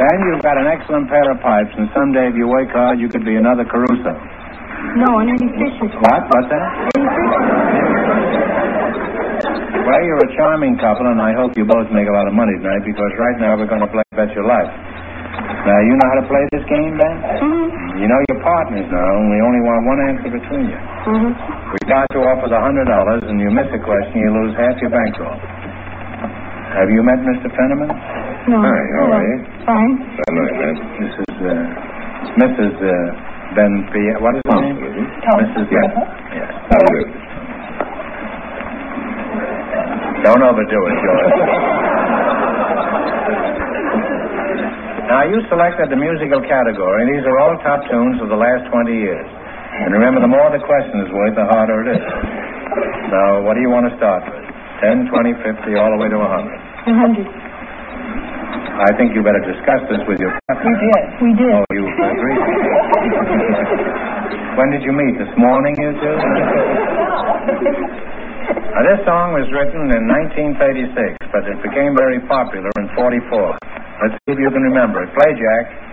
And you've got an excellent pair of pipes, and someday if you work hard, you could be another Caruso. No, and any fishes. What? What's that? Any fishes. Well, you're a charming couple, and I hope you both make a lot of money tonight, because right now we're going to play Bet Your Life. Now, you know how to play this game, Ben? Mm-hmm. You know your partners now, and we only want one answer between you. Mm-hmm. We start you off with $100, and you miss a question, you lose half your bankroll. Have you met Mr. Fenneman? No. Hi, how are you? Fine. Hello, man. This is Mrs. Ben Pierre. What is her name? Mrs. Ben. Yes. How do you do? Don't overdo it, George. Now, you selected the musical category, and these are all top tunes of the last 20 years. And remember, the more the question is worth, the harder it is. Now, what do you want to start with? 10, 20, 50, all the way to 100? 100. I think you better discuss this with your partner. We did. Oh, you agreed. When did you meet? This morning, you two? Now, this song was written in 1936, but it became very popular in 44. Let's see if you can remember it. Play, Jack.